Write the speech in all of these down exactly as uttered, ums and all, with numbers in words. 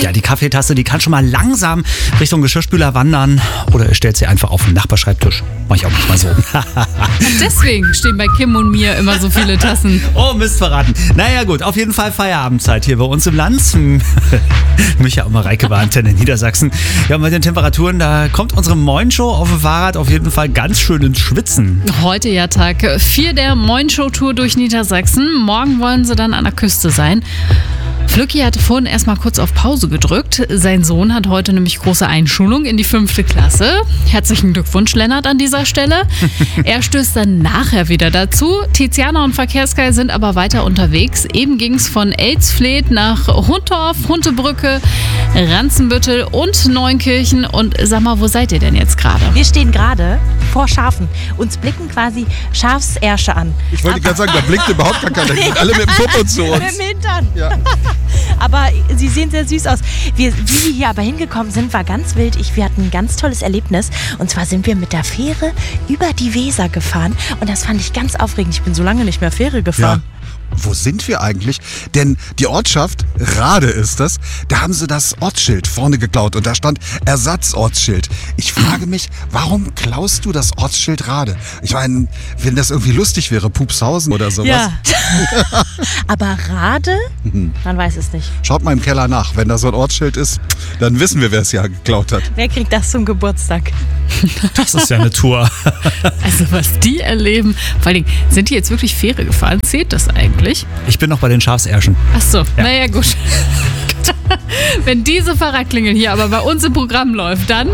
Ja, die Kaffeetasse, die kann schon mal langsam Richtung Geschirrspüler wandern. Oder ihr stellt sie einfach auf den Nachbarschreibtisch. Mach ich auch manchmal so. Deswegen stehen bei Kim und mir immer so viele Tassen. Oh, Mist verraten. Naja gut, auf jeden Fall Feierabendzeit hier bei uns im Lanz. Micha und Mareike war Antenne Niedersachsen. Ja, mit den Temperaturen, da kommt unsere Moin-Show auf dem Fahrrad auf jeden Fall ganz schön ins Schwitzen. Heute ja Tag vier der Moin-Show-Tour durch Niedersachsen. Morgen wollen sie dann an der Küste sein. Flücki hatte vorhin erstmal kurz auf Pause gedrückt. Sein Sohn hat heute nämlich große Einschulung in die fünfte Klasse. Herzlichen Glückwunsch, Lennart, an dieser Stelle. Er stößt dann nachher wieder dazu. Tiziana und Verkehrsgeil sind aber weiter unterwegs. Eben ging es von Elsfleth nach Hundorf, Huntebrücke, Ranzenbüttel und Neunkirchen. Und sag mal, wo seid ihr denn jetzt gerade? Wir stehen gerade vor Schafen. Uns blicken quasi Schafsärsche an. Ich wollte gerade sagen, da blickt überhaupt gar keiner. Die sind alle mit dem Popo zu uns. Mit dem Hintern. Ja. Aber sie sehen sehr süß aus. Wir, wie wir hier aber hingekommen sind, war ganz wild. Ich, wir hatten ein ganz tolles Erlebnis. Und zwar sind wir mit der Fähre über die Weser gefahren. Und das fand ich ganz aufregend. Ich bin so lange nicht mehr Fähre gefahren. Ja. Wo sind wir eigentlich? Denn die Ortschaft, Rade ist das, da haben sie das Ortsschild vorne geklaut und da stand Ersatzortsschild. Ich frage mich, warum klaust du das Ortsschild Rade? Ich meine, wenn das irgendwie lustig wäre, Pupshausen oder sowas. Ja. Aber Rade? Man weiß es nicht. Schaut mal im Keller nach. Wenn da so ein Ortsschild ist, dann wissen wir, wer es ja geklaut hat. Wer kriegt das zum Geburtstag? Das ist ja eine Tour. Also was die erleben. Vor allen Dingen, sind die jetzt wirklich Fähre gefahren? Zählt das eigentlich? Ich bin noch bei den Schafsärschen. Ach so, Ja. naja gut. Wenn diese Fahrradklingel hier aber bei uns im Programm läuft, dann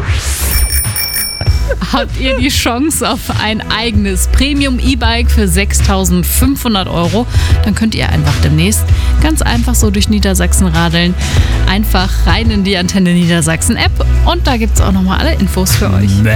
habt ihr die Chance auf ein eigenes Premium-E-Bike für sechstausendfünfhundert Euro. Dann könnt ihr einfach demnächst ganz einfach so durch Niedersachsen radeln. Einfach rein in die Antenne Niedersachsen-App und da gibt es auch nochmal alle Infos für euch. Nee.